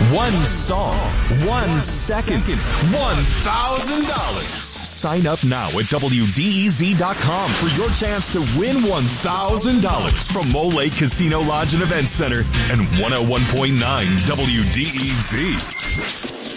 One song, 1 second, $1,000. Sign up now at WDEZ.com for your chance to win $1,000 from Mole Lake Casino Lodge and Event Center and 101.9 WDEZ.